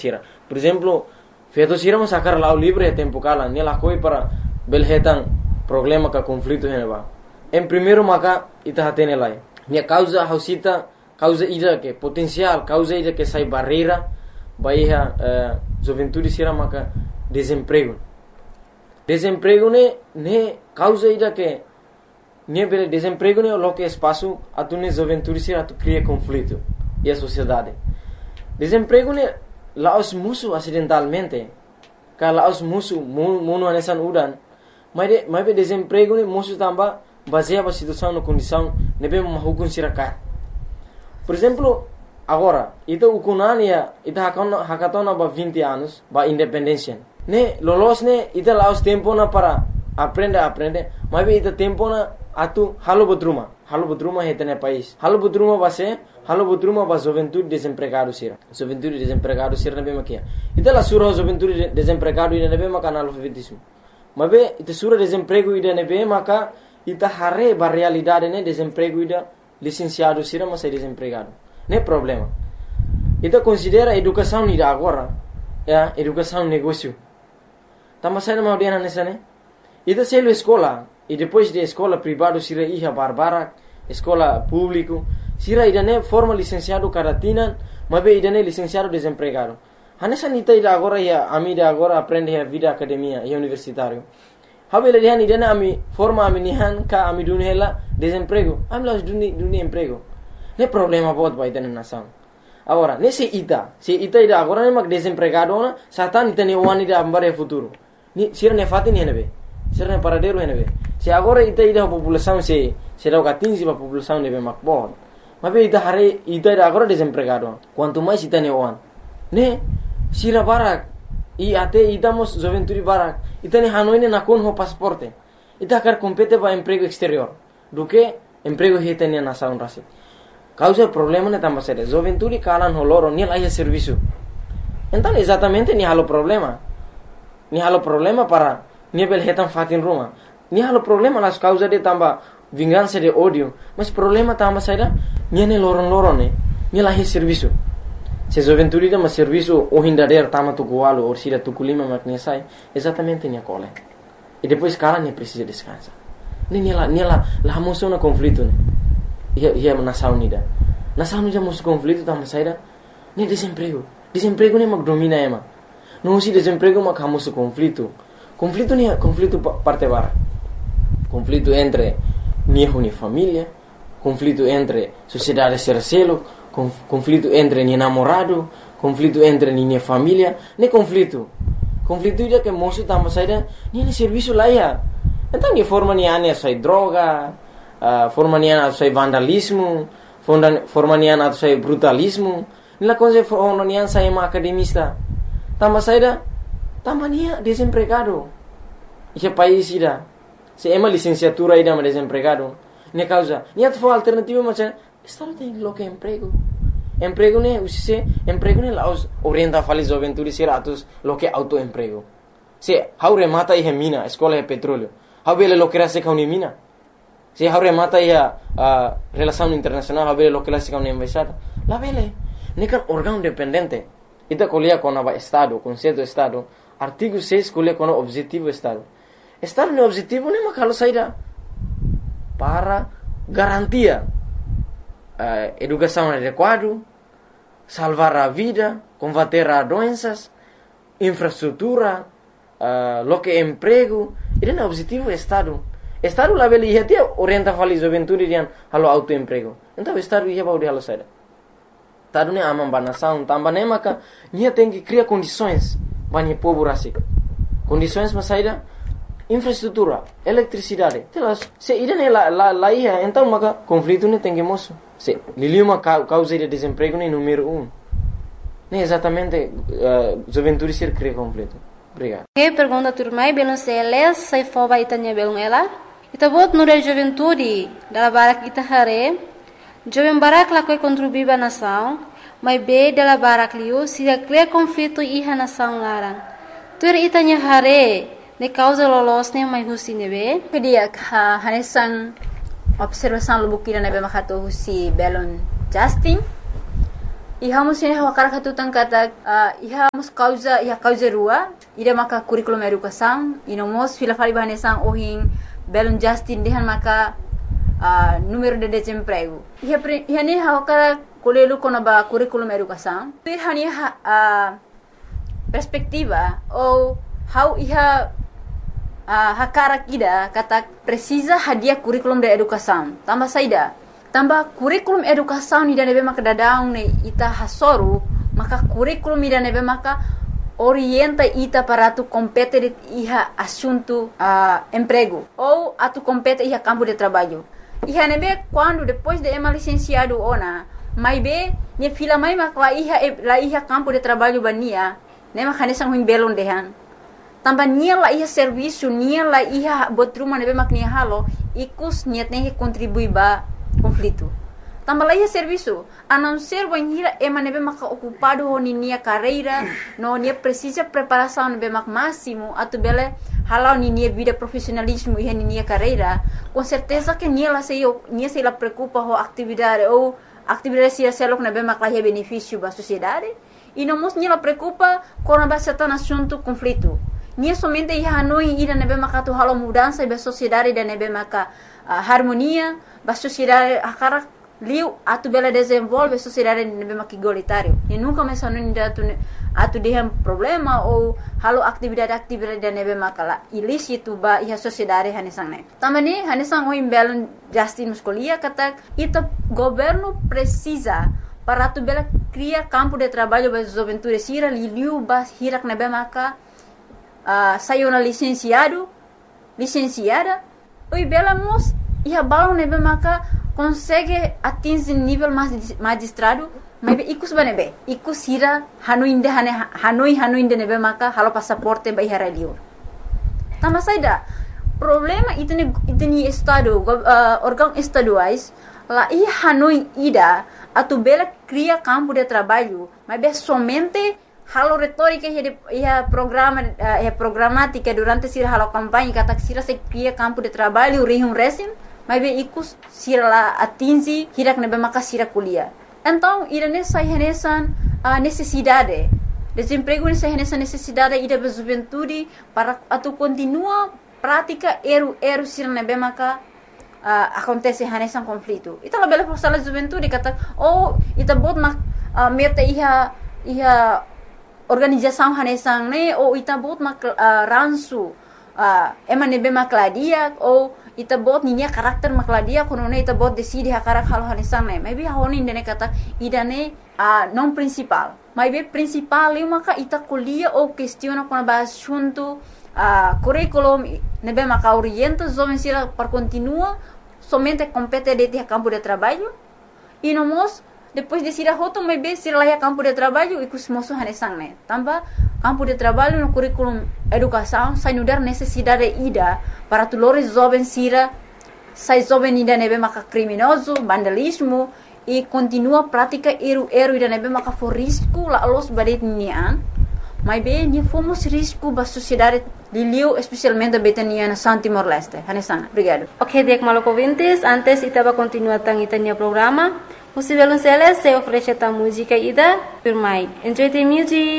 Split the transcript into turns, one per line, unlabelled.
sira. Por exemplo, feito sira mas sacar lá o livre é tempo cala, nem lá coi para belhetan problema ka conflito heneba. Em primeiro maka ita hatene lá. Nia causa hausita causa ida que potencial, causa ida que sai barreira, baia juventude sira maka desemprego. Desemprego ne causa ida que ne bele desemprego ne lo que espaço atune juventude sira tu cria conflito e a sociedade. Desemprego ne laos musu acidentalmente. Ka laos musu mono anesan udan. Mas be desemprego ne musu tamba baseia a situação na condição nebe mahukun sirakat. Por exemplo, agora, ita ukunania, ita hakatona ba 20 anos, ba independência. Ne lolos ne ita laos tempo na para aprender, mas be ita tempo na atu halo bodruma hetene país. Halo bodruma ba juventude desempregado sira. Juventude desempregado sira nebe makia. Ita la sura juventude desempregado ida nebe maka analfabetismo. Mas be ita sura desemprego ida nebe maka ita hare ba realidade ne desemprego ida licenciado sira mas é desempregado. Não é problema. Ita considera educação ida agora, educação negócio. Tama saída mau dia nessa né? Ita selo escola e depois de escola privado sira iha barbara, escola público, sira ida ne forma licenciado caratina, mas be ida ne licenciado desempregado. Hanessa nita ida agora ia amida agora aprende a vida academia e universitário. Habela dihan idana ami forma ami nihan ka ami dunhela desemprego. Ami las duni emprego. Ne problema bot ba idana nação. Agora, nesse ita ida agora ne mag desempregado na satan ita ne wani da ambare futuro. Ni sira ne fatin henebe. Sira ne paradero henebe. Se agora ita ida população se dá gatinzi ba população nebe mag bot. Mas ita hare ita ida agora desempregado. Quanto mais ita ne wan. Ne sira barak e até idamos juventude barak itane hanoine na con ho pasaporte ita quer compete ba emprego exterior do que emprego hetania na nação rasi causa problema ne tamba sere juventude kalan ho loro ni laia serviço então exatamente ni halo problema para ni bel hetan fatin roma ni halo problema las causa de tamba vingança de ódio mas problema tamba saida ni ne loron ne ni laia serviço. Se juventude dá serviço o hindader tama tu gualo ou sira tu culima magnesai exatamente nia cole e depois cara nem precisa descansar nem lá moção na conflito né ia nação unida moção conflito tama saída nem desemprego nem mag domina ema não se desemprego mag hamoso conflito nem conflito parte bara conflito entre minha família conflito entre sociedade sercelo conflito entre ni namorado, conflito entre ni família, nem conflito ida que moço tamba saída, ni serviço lá ia. Então ni forma ni ane sai droga, forma ni ane sai vandalismo, forma ni ane sai brutalismo, ni la coisa forma ni ane sai uma academista. Tamba saída, tamba ni desempregado. Esse país ida, se é uma licenciatura ida mas desempregado, ni causa, ni a for alternativa mas Estado tem lo que emprego ne laos orienta fali juventude siratus lo que autoemprego se haure mata e mina escola e petróleo habele lo que rase ka mina se haure mata e relação internacional habele lo que rase ka embaixada la vele ne kan órgão independente ita colia com o estado conceito estado artigo 6 colia com o objetivo estado no objetivo ne makalo saída para garantia educação adequada, salvar a vida, combater as doenças, infraestrutura, lo que emprego, isso é o objetivo do Estado. O Estado lá ele ia ter orienta a juventude de halo autoemprego. Então o Estado ia para o halo saída. Estado nem ama a nação, também nem maca, ia tem que criar condições para o povo assim. Condições para saída, infraestrutura, eletricidade. Se isso nem lá ia, então maca conflito nem tem que moço. Se liliuma causa de desemprego nem número 1. Nem exatamente juventude ser cria conflito. Obrigado.
Que pergunta turmai belum seles sai foba itanya belum ela. Ita bot nure juventude dala barak ita hare. Jovem barak la koi contribuir ba nação, mas be dala barak liu se cria conflito iha nação larang. Tur itanya hare ne causa lolos ne mai husi nebe.
Kedia hanesan observação lubukira nebe makato husi belon Justin Ihamos ini hakara katutan kata ihamos causa rua ida maka kurikulum educação inomos filafali bahanesang ohin belum justin dehan maka número de desemprego iha ni hakara kolelu konaba kurikulum educação ihani perspectiva ou how iha hakara kida kata precisa hadiah kurikulum de educação tambah saida tambah kurikulum educação ni dane maka dadang ne ita hasoru maka kurikulum ni dane maka orienta ita para tu compete iha assunto emprego ou atu compete iha campo de trabalho iha nebe quando depois de ema licenciado ona mai be ni fila mai maka la iha campo de trabalho bania ne maka ne sang belon dehan tambah nia la iha serviço nia la iha botruma nebe mak nia halo ikus niat ne contribui ba conflito. Tambah lagi serviço, a não ser banhira ema nebe maka ocupado honi nia carreira, no nia precisa preparação nebe mak máximo, atu bele halau ni nia vida profissionalismo e nia carreira, com certeza que nia se la preocupa ho atividade ou atividade se selok nebe mak lahi benefício ba sociedade, e não mos nia la preocupa com a certa assunto conflito. Nia somente ia hanoi ida nebe maka tu halau mudança ba sociedade da nebe maka harmonia, ba sociedade akara liu atu bela desenvolve sociedade nebe maka igualitário. E nunca mais hanoi atu dehem problema ou halau atividade da nebe maka la ilícito ba ia sociedade hanesang ne. Tamani hanesang o imbelon Justin Muscolia kata ita governo precisa para tu bela criar campo de trabalho ba juventude sira liu ba hirak nebe maka saiu na licenciada, oi bela mos ia balão nebe maka consegue atingir nível magistrado, mas ikus banebe, ikus hira hanoi inde nebe maka halo passaporte ba ihara liur. Tambah saida problema itni estado órgão estaduais lá ia hanoi ida atu bela cria campo de trabalho, mas somente halo retórica ia programática durante sira halo campanha kata sira se cria campo de trabalho rihum resim mas ikus sira la atingi hirak nebe maka sira kuliah. Então irane sai renesan necessidade desemprego nessa necessidade ida ba juventude para atu continua prática eru sira nebe maka acontece hanesan conflito. Ita la bela força la juventude kata ita bot meta iha organização hanesang ne ou ita bot mak ransu ema nebe makladia ou ita bot ninya karakter makladia kono ne ita bot decide hakarak halo hanesang ne maybe honi ndene kata idane non principal maybe principal eu maka ita kuliah ou questiona com ba assunto curriculum nebe maka orienta jovem sira para continua somente compete de campo de trabalho e nomos depois de sira hoto mai be sira laia campo de trabalho e kusmoso hanesang ne tambah campo de trabalho no curriculum educação sai nudar necessidade ida para tulores jovem sira sai jovem ida nebe maka criminoso vandalismo e continua prática eru ida nebe maka for risco la los badet nian mai be ni fomos risco ba sociedade Liliu especialmente betania na San Timor-Leste. Hanesang, obrigado.
Ok, Diek Malocovintes, antes itaba continuar tang itanya programa. Os violoncelos se oferece a música ida por mai. Enjoy the music.